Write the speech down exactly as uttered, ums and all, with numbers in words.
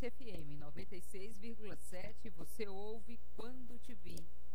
F M noventa e seis vírgula sete, você ouve Quando Te Vi.